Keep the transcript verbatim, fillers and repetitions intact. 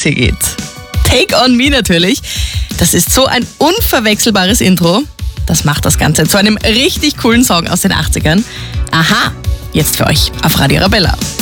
hier geht. Take on Me natürlich. Das ist so ein unverwechselbares Intro. Das macht das Ganze zu einem richtig coolen Song aus den achtzigern. Aha, jetzt für euch auf Radio Arabella.